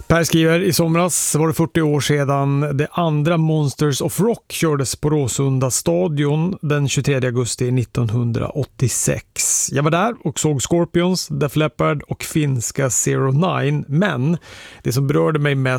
Per skriver, i somras var det 40 år sedan det andra Monsters of Rock kördes på Råsunda stadion den 23 augusti 1986. Jag var där och såg Scorpions, Def Leppard och finska Zero Nine, men det som berörde mig mest